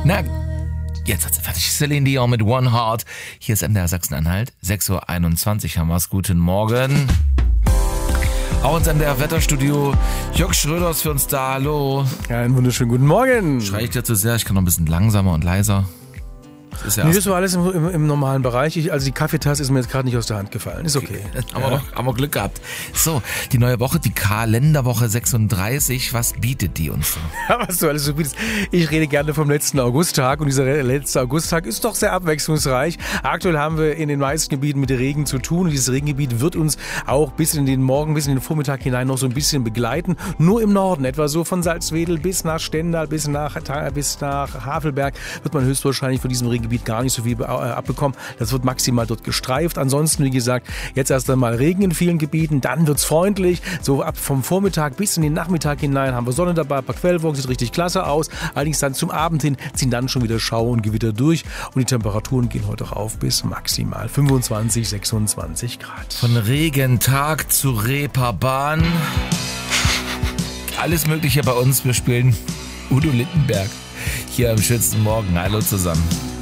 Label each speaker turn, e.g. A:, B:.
A: Na, jetzt hat's fertig. Celine Dion mit One Heart. Hier ist MDR Sachsen-Anhalt. 6.21 Uhr haben wir's. Guten Morgen. Auch ins MDR Wetterstudio. Jörg Schröder ist für uns da. Hallo.
B: Ja, einen wunderschönen guten Morgen.
A: Schrei ich dir zu sehr? Ich kann noch ein bisschen langsamer und leiser.
B: Das war alles im normalen Bereich. Die Kaffeetasse ist mir jetzt gerade nicht aus der Hand gefallen. Ist okay.
A: Haben wir Glück gehabt. So, die neue Woche, die Kalenderwoche 36. Was bietet die uns so?
B: Ja, was du alles so bietest. Ich rede gerne vom letzten Augusttag und dieser letzte Augusttag ist doch sehr abwechslungsreich. Aktuell haben wir in den meisten Gebieten mit Regen zu tun und dieses Regengebiet wird uns auch bis in den Morgen, bis in den Vormittag hinein noch so ein bisschen begleiten. Nur im Norden, etwa so von Salzwedel bis nach Stendal, bis nach Havelberg wird man höchstwahrscheinlich von diesem Regengebiet gar nicht so viel abbekommen. Das wird maximal dort gestreift. Ansonsten, wie gesagt, jetzt erst einmal Regen in vielen Gebieten, dann wird es freundlich. So ab vom Vormittag bis in den Nachmittag hinein haben wir Sonne dabei, ein paar Quellwolken, sieht richtig klasse aus. Allerdings dann zum Abend hin ziehen dann schon wieder Schauer und Gewitter durch und die Temperaturen gehen heute rauf bis maximal 25, 26 Grad.
A: Von Regentag zu Reeperbahn. Alles Mögliche bei uns. Wir spielen Udo Lindenberg hier am schönsten Morgen. Hallo zusammen.